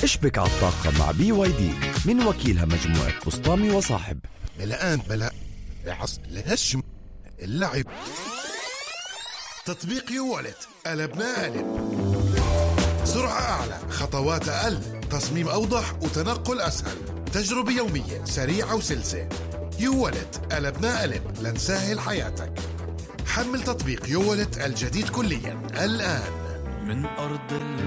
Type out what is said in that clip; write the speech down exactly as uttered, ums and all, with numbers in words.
اشبك على الطاقة مع بي واي دي من وكيلها مجموعة بسطامي وصاحب. ملآن بلا عص لهشم اللعب. تطبيق يوالت قلبنا قلب. سرعة أعلى، خطوات أقل، تصميم أوضح وتنقل أسهل، تجربة يومية سريعة وسلسة. يوالت قلبنا قلب لنسهل حياتك. حمل تطبيق يوالت الجديد كليا الآن. من أرض